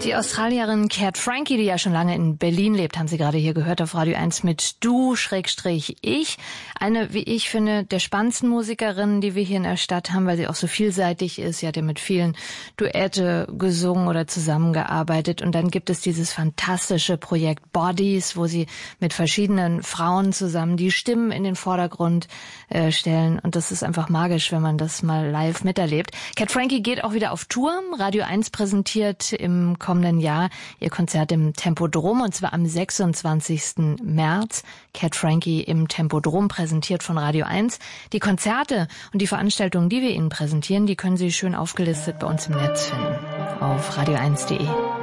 Die Australierin Cat Frankie, die ja schon lange in Berlin lebt, haben Sie gerade hier gehört auf Radio 1 mit Du/Ich. Eine, wie ich finde, der spannendsten Musikerinnen, die wir hier in der Stadt haben, weil sie auch so vielseitig ist. Sie hat ja mit vielen Duette gesungen oder zusammengearbeitet. Und dann gibt es dieses fantastische Projekt Bodies, wo sie mit verschiedenen Frauen zusammen die Stimmen in den Vordergrund stellen. Und das ist einfach magisch, wenn man das mal live miterlebt. Cat Frankie geht auch wieder auf Tour. Radio 1 präsentiert im kommenden Jahr ihr Konzert im Tempodrom, und zwar am 26. März. Cat Frankie im Tempodrom, präsentiert von Radio 1. Die Konzerte und die Veranstaltungen, die wir Ihnen präsentieren, die können Sie schön aufgelistet bei uns im Netz finden auf radio1.de.